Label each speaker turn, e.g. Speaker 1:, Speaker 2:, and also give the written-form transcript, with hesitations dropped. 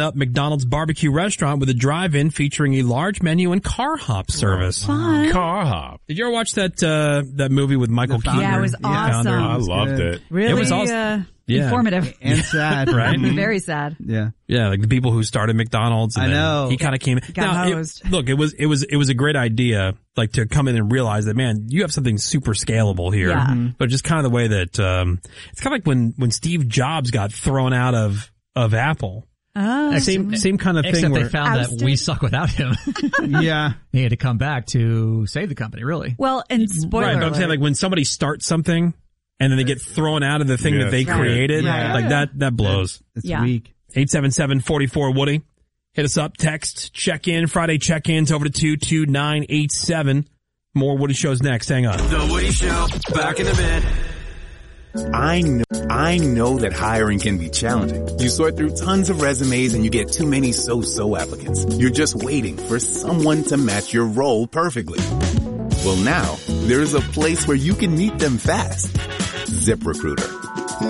Speaker 1: up McDonald's barbecue restaurant with a drive-in featuring a large menu and car hop service.
Speaker 2: Fun.
Speaker 3: Car hop.
Speaker 1: Did you ever watch that movie with Michael Keaton?
Speaker 2: Yeah, it was awesome.
Speaker 3: I loved it.
Speaker 2: Really
Speaker 1: It was awesome. Yeah.
Speaker 2: informative.
Speaker 4: And sad.
Speaker 1: Right?
Speaker 2: Very sad.
Speaker 4: Yeah.
Speaker 1: Yeah, like the people who started McDonald's. And
Speaker 4: I
Speaker 1: then
Speaker 4: know.
Speaker 1: He kind of came.
Speaker 2: Got
Speaker 1: Now,
Speaker 2: hosed.
Speaker 1: look, it was a great idea, like to come in and realize that, man, you have something super scalable here.
Speaker 2: Yeah.
Speaker 1: But just kind of the way that it's kind of like when Steve Jobs got thrown out of Apple.
Speaker 2: Oh,
Speaker 1: Same kind of thing.
Speaker 5: Except
Speaker 1: Where,
Speaker 5: they found that
Speaker 2: Ousted?
Speaker 5: we suck without him.
Speaker 4: Yeah.
Speaker 5: He had to come back to save the company, really.
Speaker 2: well, and spoiler
Speaker 1: right, but I'm saying
Speaker 2: alert.
Speaker 1: like when somebody starts something and then they get thrown out of the thing that they
Speaker 3: Right.
Speaker 1: created,
Speaker 4: Right.
Speaker 1: like that blows.
Speaker 4: It's
Speaker 2: Yeah.
Speaker 4: weak.
Speaker 1: 877-44-WOODY. Hit us up, text, check in, Friday check-ins over to 22987. More Woody Shows next. Hang on.
Speaker 6: The Woody Show, back in a bit.
Speaker 7: I know that hiring can be challenging. You sort through tons of resumes and you get too many so-so applicants. You're just waiting for someone to match your role perfectly. Well, now there's a place where you can meet them fast. ZipRecruiter.